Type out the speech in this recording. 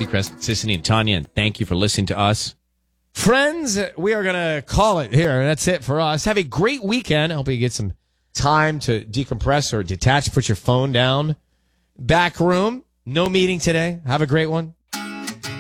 Seacrest, Sissany, and Tanya, and thank you for listening to us. Friends, we are going to call it here. That's it for us. Have a great weekend. I hope you get some time to decompress or detach, put your phone down. Back room, no meeting today. Have a great one.